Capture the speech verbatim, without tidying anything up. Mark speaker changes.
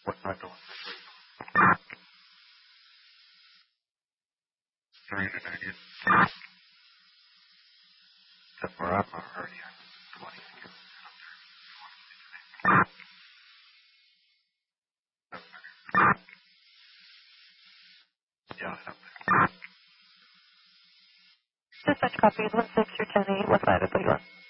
Speaker 1: What am I doing? Three to ninety. That's where I'm already at. Twenty. Yeah.
Speaker 2: Dispatch copy one six or ten eight. What side of the U S?